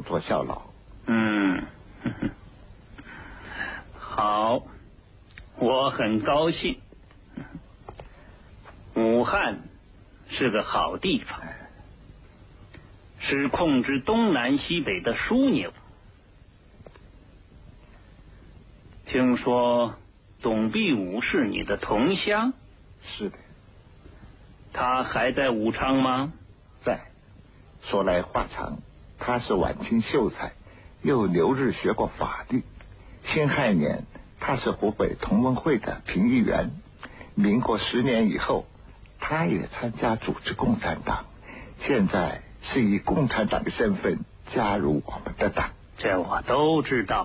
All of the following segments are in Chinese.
做效劳。 好，我很高兴。武汉是个好地方，是控制东南西北的枢纽。听说董必武是你的同乡？ 是的。 他还在武昌吗？ 在。说来话长，他是晚清秀才，又留日学过法律。辛亥年，他是湖北同盟会的评议员。民国10年以后，他也参加组织共产党，现在是以共产党的身份加入我们的党。 这我都知道。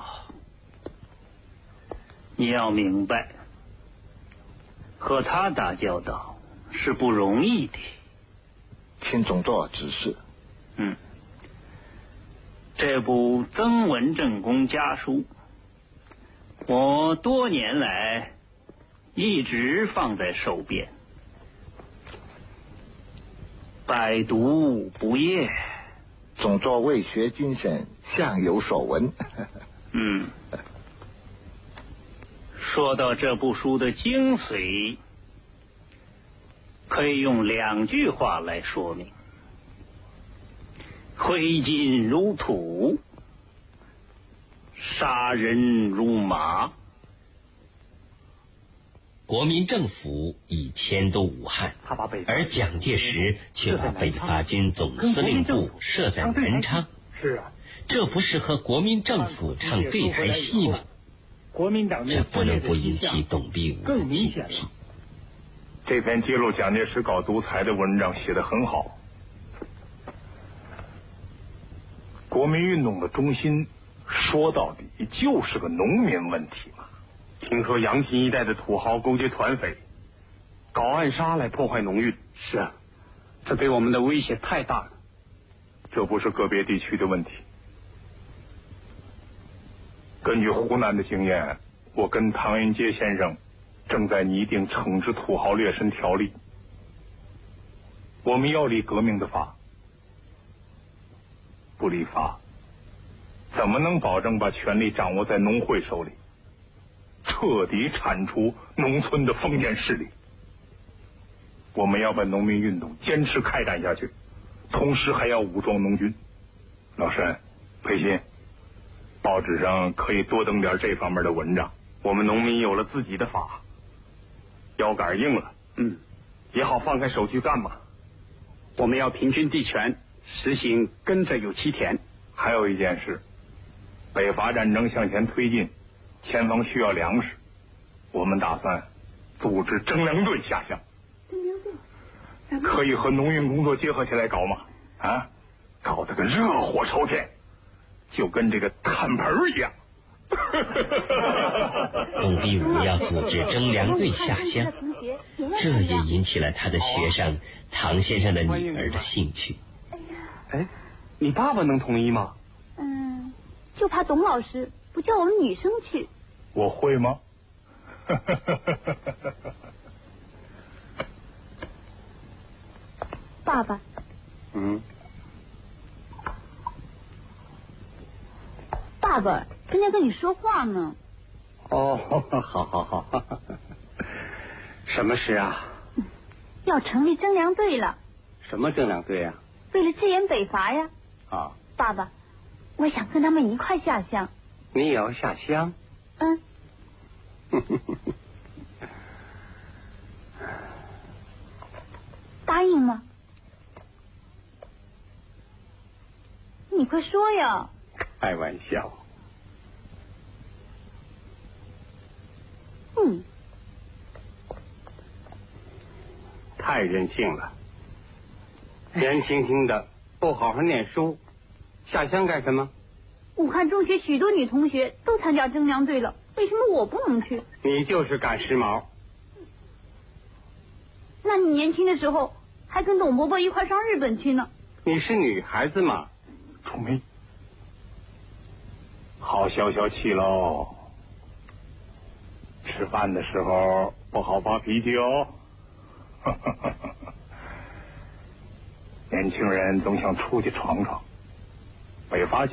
你要明白，和他打交道是不容易的。 请总座指示。 这部《曾文正公家书》，我多年来一直放在手边，百读不厌。 总座为学精神，向有所闻。 说到这部书的精髓，可以用2句话来说明：挥金如土，杀人如麻。 国民政府已迁都武汉，而蒋介石却把北伐军总司令部设在南昌。 是啊， 这不是和国民政府唱对台戏吗？ 国民党这不能不引起董必武的警惕。 这篇揭露蒋介石搞独裁的文章写得很好。国民运动的中心说到底就是个农民问题嘛。听说洋浔一带的土豪勾结团匪，搞暗杀来破坏农运。 是啊，这对我们的威胁太大了。 这不是个别地区的问题。根据湖南的经验，我跟唐云杰先生正在拟定惩治土豪劣绅条例。我们要立革命的法，不立法，怎么能保证把权力掌握在农会手里，彻底铲除农村的封建势力？我们要把农民运动坚持开展下去，同时还要武装农军。老沈、裴鑫，报纸上可以多登点这方面的文章。我们农民有了自己的法，腰杆硬了，也好放开手去干嘛。 我们要平均地权，实行耕者有其田。 还有一件事，北伐战争向前推进，前方需要粮食，我们打算组织征粮队下乡。 征粮队可以和农运工作结合起来搞嘛？啊，搞得个热火朝天，就跟这个炭盆一样。 董必武要组织征粮队下乡，这也引起了他的学生唐先生的女儿的兴趣。 哎，你爸爸能同意吗？ 就怕董老师不叫我们女生去。 我会吗？ 爸爸。爸爸，人家跟你说话呢。 哦，好，什么事啊？ 要成立征粮队了。 什么征粮队啊？ 为了支援北伐呀。 啊， 爸爸，我想跟他们一块下乡。 你也要下乡？ 答应吗？你快说呀！ 开玩笑。太任性了，年轻轻的不好好念书，下乡干什么？ 武汉中学许多女同学都参加征粮队了，为什么我不能去？ 你就是赶时髦。 那你年轻的时候还跟董伯伯一块上日本去呢。 你是女孩子嘛？ 楚梅，好消消气喽。吃饭的时候不好发脾气哦。年轻人总想出去闯闯，北伐